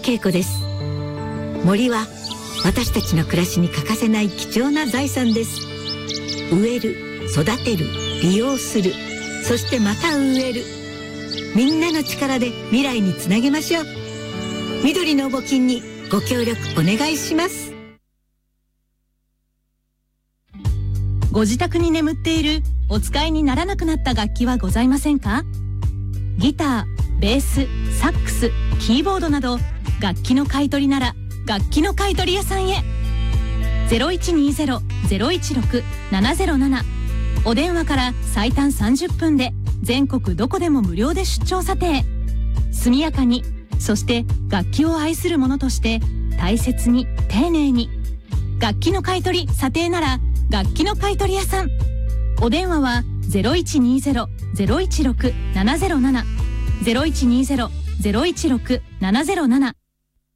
恵子です。森は私たちの暮らしに欠かせない貴重な財産です。植える、育てる、利用する、そしてまた植える。みんなの力で未来につなげましょう。緑の募金にご協力お願いします。 ご自宅に眠っているお使いにならなくなった楽器はございませんか？ギター、ベース、サックス、キーボードなど楽器の買い取りなら楽器の買い取り屋さんへ。 0120-016-707 お電話から最短30分で全国どこでも無料で出張査定。速やかに、そして楽器を愛する者として大切に丁寧に。楽器の買い取り査定なら楽器の買い取り屋さん。お電話は 0120-016-707 0120-016-707